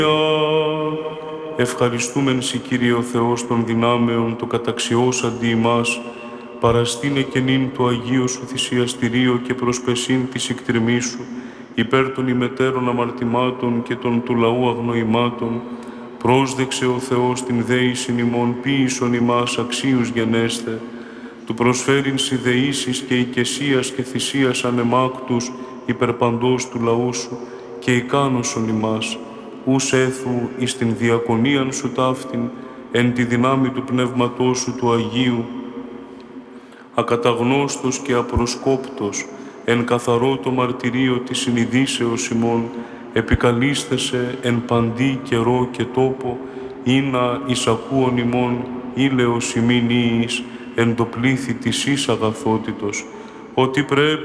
Ευχαριστούμεν σοι, Κύριε ο Θεός των δυνάμεων, το καταξιώσαντι ημάς, παραστήνε και νυν το Αγίο Σου θυσιαστηρίο και προσπεσίν της εκτριμής Σου, υπέρ των ημετέρων αμαρτημάτων και των του λαού αγνοημάτων, πρόσδεξε ο Θεός την δέησιν ημών, ποίησον ημάς αξίους γενέστε, του προσφέρειν συνδεήσεις και οικεσίας και θυσίας ανεμάκτους υπερπαντός του λαού Σου, και ικάνωσον ημάς, ους έθου εις την διακονίαν Σου ταύτην, εν τη δυνάμει του Πνεύματός Σου του Αγίου, ακαταγνώστος και απροσκόπτος, εν καθαρό το μαρτυρίο της συνειδήσεως ημών, επικαλίστεσαι εν παντή καιρό και τόπο, ήνα εισακούων ημών ήλαιος ημίν ιης, εν το πλήθη της εις αγαθότητος, ότι πρέπει